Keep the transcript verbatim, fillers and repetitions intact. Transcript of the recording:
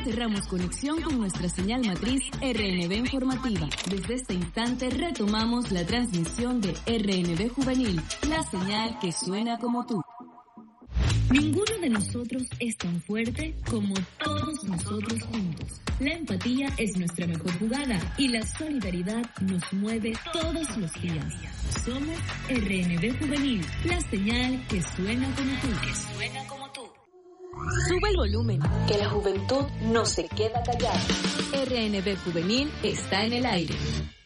cerramos conexión con nuestra señal matriz R N B Informativa. Desde este instante retomamos la transmisión de R N B Juvenil, la señal que suena como tú. Ninguno de nosotros es tan fuerte como todos nosotros juntos. La empatía es nuestra mejor jugada y la solidaridad nos mueve todos los días. Somos R N B Juvenil, la señal que suena como tú. Que suena como tú. Sube el volumen, que la juventud no se queda callada. R N B Juvenil está en el aire.